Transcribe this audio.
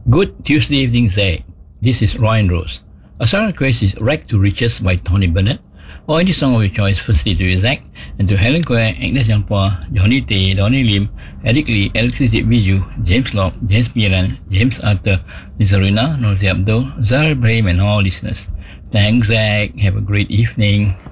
Good Tuesday evening, Zach. This is Ryan Rose. A song request is Rag to Riches by Tony Bennett, or any song of your choice, firstly to you, Zach, and to Helen Quay, Agnes Yangpa, Johnny Tay, Donny Lim, Eric Lee, Alexis Viju, James Locke, James Piran, James Arthur, Nizarina, Northi Abdul, Zara Ibrahim, and all listeners. Thanks, Zach. Have a great evening.